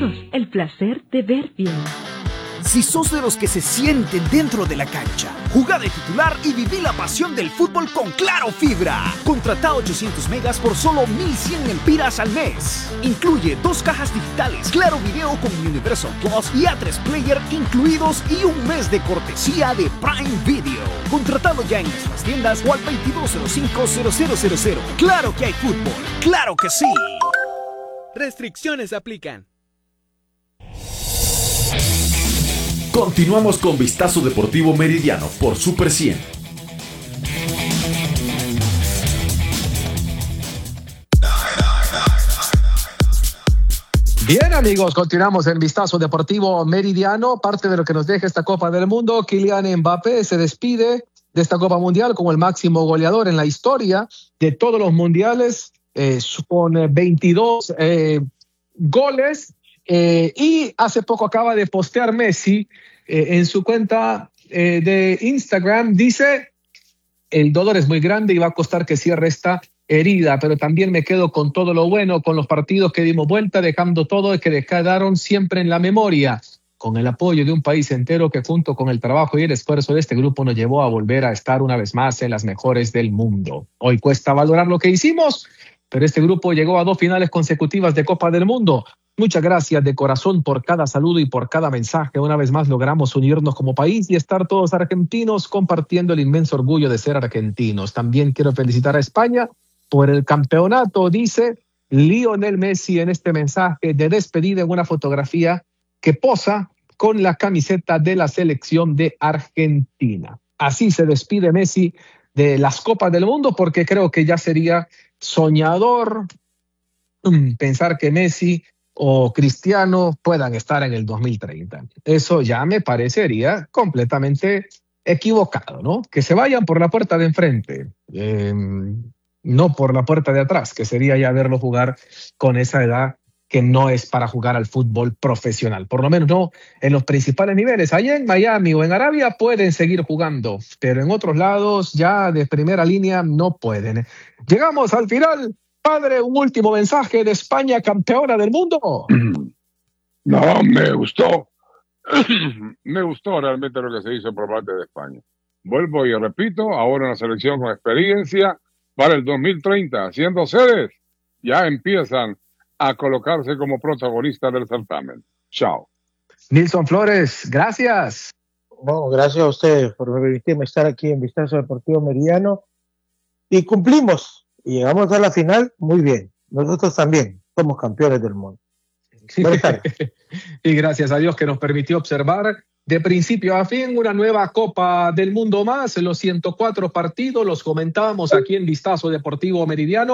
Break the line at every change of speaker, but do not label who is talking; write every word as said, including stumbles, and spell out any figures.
Dos, el placer de ver bien.
Si sos de los que se sienten dentro de la cancha, jugá de titular y viví la pasión del fútbol con Claro Fibra. Contratá ochocientos megas por solo mil cien empiras al mes. Incluye dos cajas digitales, Claro Video con Universal Plus y A tres Player incluidos y un mes de cortesía de Prime Video. Contratalo ya en nuestras tiendas o al veintidós cero cinco cero cero cero cero. ¡Claro que hay fútbol! ¡Claro que sí!
Restricciones aplican.
Continuamos con Vistazo Deportivo Meridiano por Super cien.
Bien, amigos, continuamos en Vistazo Deportivo Meridiano. Parte de lo que nos deja esta Copa del Mundo, Kylian Mbappé se despide de esta Copa Mundial como el máximo goleador en la historia de todos los mundiales, eh, con veintidós eh, goles. Eh, y hace poco acaba de postear Messi eh, en su cuenta eh, de Instagram. Dice: el dolor es muy grande y va a costar que cierre esta herida, pero también me quedo con todo lo bueno, con los partidos que dimos vuelta, dejando todo y que quedaron siempre en la memoria, con el apoyo de un país entero que junto con el trabajo y el esfuerzo de este grupo nos llevó a volver a estar una vez más en las mejores del mundo. Hoy cuesta valorar lo que hicimos, pero este grupo llegó a dos finales consecutivas de Copa del Mundo. Muchas gracias de corazón por cada saludo y por cada mensaje. Una vez más logramos unirnos como país y estar todos argentinos compartiendo el inmenso orgullo de ser argentinos. También quiero felicitar a España por el campeonato, dice Lionel Messi en este mensaje de despedida en una fotografía que posa con la camiseta de la selección de Argentina. Así se despide Messi de las Copas del Mundo, porque creo que ya sería soñador pensar que Messi o Cristiano puedan estar en el dos mil treinta. Eso ya me parecería completamente equivocado, ¿no? Que se vayan por la puerta de enfrente, eh, no por la puerta de atrás, que sería ya verlo jugar con esa edad que no es para jugar al fútbol profesional, por lo menos no en los principales niveles. Allá en Miami o en Arabia pueden seguir jugando, pero en otros lados ya de primera línea no pueden. Llegamos al final. Padre, un último mensaje de España, campeona del mundo.
No, me gustó. Me gustó realmente lo que se hizo por parte de España. Vuelvo y repito, ahora una selección con experiencia para el dos mil treinta, siendo sedes, ya empiezan a colocarse como protagonistas del certamen. Chao.
Nilson Flores, gracias.
No, gracias a ustedes por permitirme estar aquí en Vistazo Deportivo Meridiano. Y cumplimos. Y llegamos a la final, muy bien. Nosotros también somos campeones del mundo.
Y gracias a Dios que nos permitió observar de principio a fin una nueva Copa del Mundo más. Los ciento cuatro partidos los comentábamos aquí en Vistazo Deportivo Meridiano.